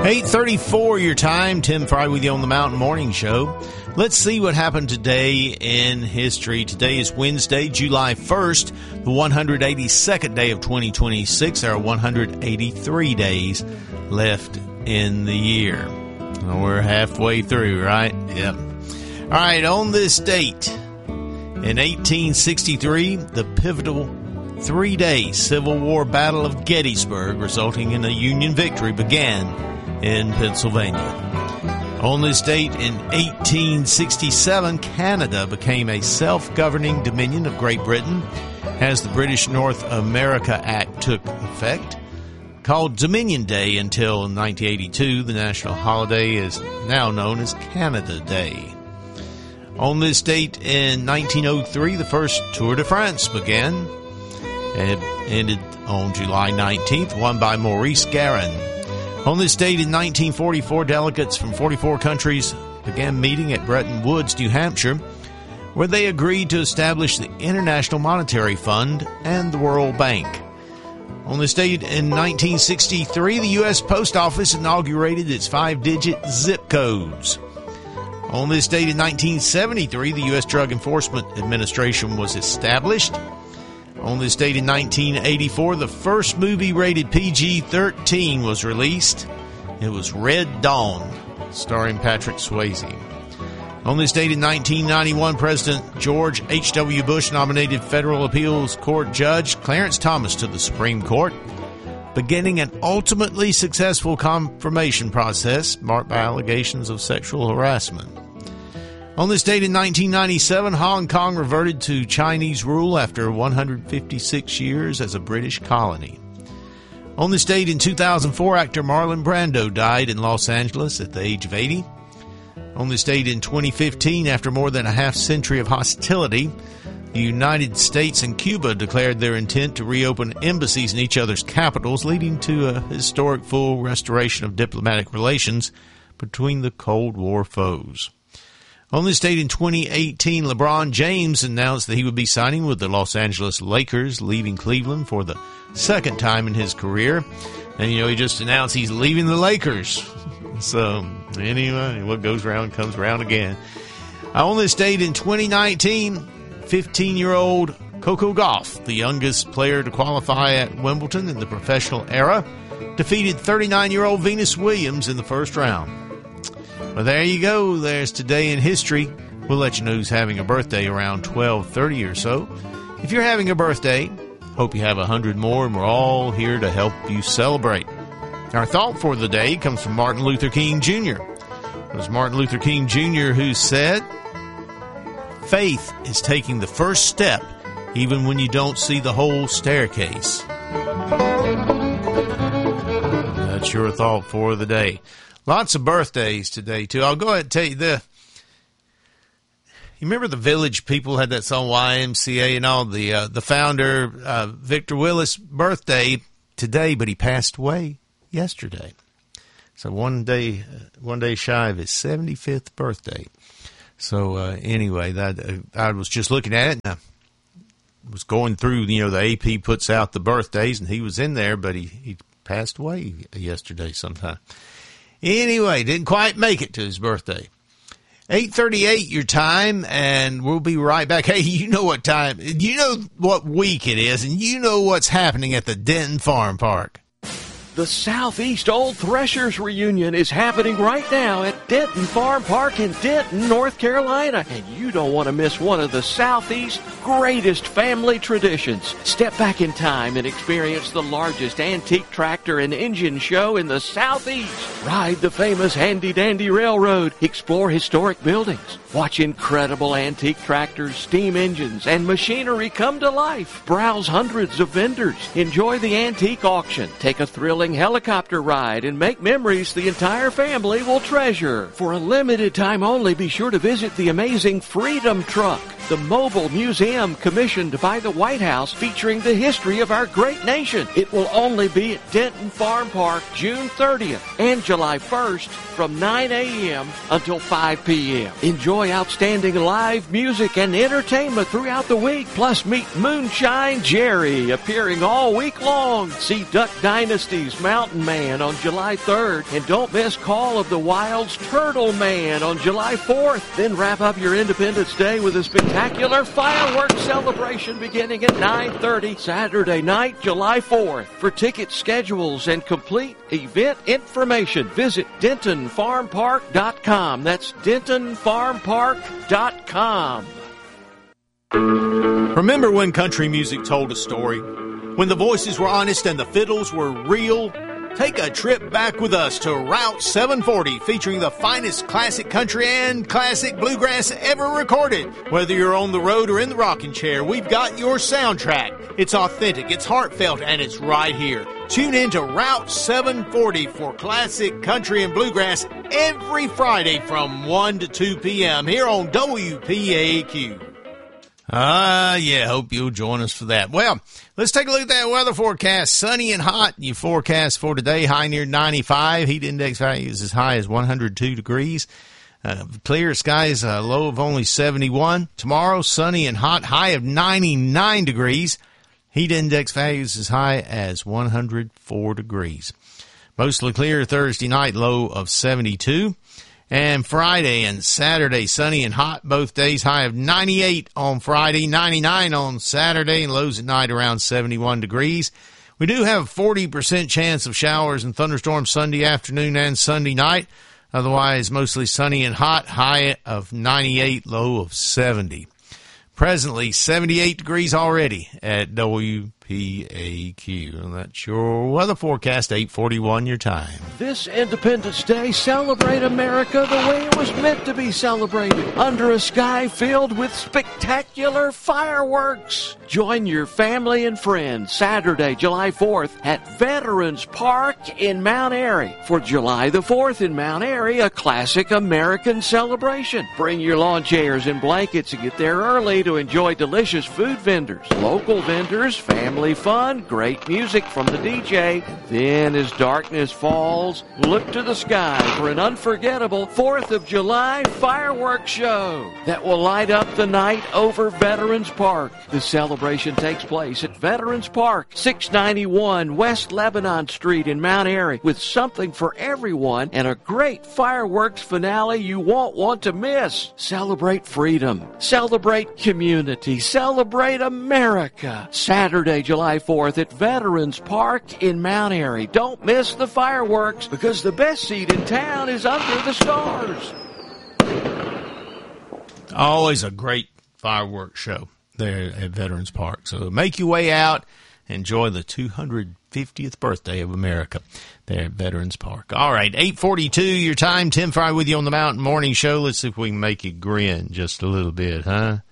8:34 your time. Tim Fry with you on the Mountain Morning Show. Let's see what happened today in history. Today is Wednesday, July 1st, the 182nd day of 2026. There are 183 days left in the year. We're halfway through, right? Yep. All right, on this date, in 1863, the pivotal three-day Civil War Battle of Gettysburg, resulting in a Union victory, began in Pennsylvania. On this date in 1867, Canada became a self-governing dominion of Great Britain as the British North America Act took effect. Called Dominion Day until 1982, the national holiday is now known as Canada Day. On this date in 1903, the first Tour de France began. It ended on July 19th, won by Maurice Garin. On this date in 1944, delegates from 44 countries began meeting at Bretton Woods, New Hampshire, where they agreed to establish the International Monetary Fund and the World Bank. On this date in 1963, the U.S. Post Office inaugurated its 5-digit zip codes. On this date in 1973, the U.S. Drug Enforcement Administration was established. On this date in 1984, the first movie rated PG-13 was released. It was Red Dawn, starring Patrick Swayze. On this date in 1991, President George H.W. Bush nominated Federal Appeals Court Judge Clarence Thomas to the Supreme Court, beginning an ultimately successful confirmation process marked by allegations of sexual harassment. On this date in 1997, Hong Kong reverted to Chinese rule after 156 years as a British colony. On this date in 2004, actor Marlon Brando died in Los Angeles at the age of 80. On this date in 2015, after more than a half-century of hostility, the United States and Cuba declared their intent to reopen embassies in each other's capitals, leading to a historic full restoration of diplomatic relations between the Cold War foes. On this date in 2018, LeBron James announced that he would be signing with the Los Angeles Lakers, leaving Cleveland for the second time in his career. And, he just announced he's leaving the Lakers. So, anyway, what goes around comes around again. On this date in 2019, 15-year-old Coco Gauff, the youngest player to qualify at Wimbledon in the professional era, defeated 39-year-old Venus Williams in the first round. Well, there you go. There's Today in History. We'll let you know who's having a birthday around 12:30 or so. If you're having a birthday, hope you have 100 more, and we're all here to help you celebrate. Our thought for the day comes from Martin Luther King Jr. It was Martin Luther King Jr. who said, "Faith is taking the first step even when you don't see the whole staircase." That's your thought for the day. Lots of birthdays today, too. I'll go ahead and tell you you remember the Village People had that song YMCA and all, the founder, Victor Willis' birthday today, but he passed away yesterday. So one day shy of his 75th birthday. So anyway, I was just looking at it, and I was going through, the AP puts out the birthdays, and he was in there, but he passed away yesterday sometime. Anyway, didn't quite make it to his birthday. 8:38 your time, and we'll be right back. Hey, you know what time, you know what week it is, and you know what's happening at the Denton Farm Park. The Southeast Old Threshers Reunion is happening right now at Denton Farm Park in Denton, North Carolina. And you don't want to miss one of the Southeast's greatest family traditions. Step back in time and experience the largest antique tractor and engine show in the Southeast. Ride the famous Handy Dandy Railroad. Explore historic buildings. Watch incredible antique tractors, steam engines, and machinery come to life. Browse hundreds of vendors. Enjoy the antique auction. Take a thrilling helicopter ride and make memories the entire family will treasure. For a limited time only, be sure to visit the amazing Freedom Truck, the mobile museum commissioned by the White House featuring the history of our great nation. It will only be at Denton Farm Park June 30th and July 1st from 9 a.m. until 5 p.m. Enjoy outstanding live music and entertainment throughout the week. Plus, meet Moonshine Jerry appearing all week long. See Duck Dynasty's Space Mountain Man on July 3rd. And don't miss Call of the Wild's Turtle Man on July 4th. Then wrap up your Independence Day with a spectacular fireworks celebration beginning at 9:30 Saturday night, July 4th. For ticket schedules and complete event information, visit DentonFarmPark.com. That's DentonFarmPark.com. Remember when country music told a story? When the voices were honest and the fiddles were real? Take a trip back with us to Route 740, featuring the finest classic country and classic bluegrass ever recorded. Whether you're on the road or in the rocking chair, we've got your soundtrack. It's authentic, it's heartfelt, and it's right here. Tune in to Route 740 for classic country and bluegrass every Friday from 1 to 2 p.m. here on WPAQ. Hope you'll join us for that. Well, let's take a look at that weather forecast. Sunny and hot. Your forecast for today, high near 95. Heat index values as high as 102 degrees. Clear skies, low of only 71. Tomorrow, sunny and hot, high of 99 degrees. Heat index values as high as 104 degrees. Mostly clear Thursday night, low of 72. And Friday and Saturday, sunny and hot both days, high of 98 on Friday, 99 on Saturday, and lows at night around 71 degrees. We do have a 40% chance of showers and thunderstorms Sunday afternoon and Sunday night. Otherwise, mostly sunny and hot, high of 98, low of 70. Presently, 78 degrees already at WPAQ. And that's your weather forecast, 8:41 your time. This Independence Day, celebrate America the way it was meant to be celebrated, under a sky filled with spectacular fireworks. Join your family and friends Saturday, July 4th at Veterans Park in Mount Airy. For July the 4th in Mount Airy, a classic American celebration. Bring your lawn chairs and blankets and get there early to enjoy delicious food vendors, local vendors, family fun, great music from the DJ. Then as darkness falls, look to the sky for an unforgettable 4th of July fireworks show that will light up the night over Veterans Park. The celebration takes place at Veterans Park, 691 West Lebanon Street in Mount Airy, with something for everyone and a great fireworks finale you won't want to miss. Celebrate freedom, celebrate community, celebrate America. Saturday, July 4th at Veterans Park in Mount Airy. Don't miss the fireworks, because the best seat in town is under the stars. Always a great fireworks show there at Veterans Park. So make your way out, enjoy the 250th birthday of America there at Veterans Park. All right, 8:42 your time. Tim Fry with you on the Mountain Morning Show. Let's see if we can make you grin just a little bit, huh?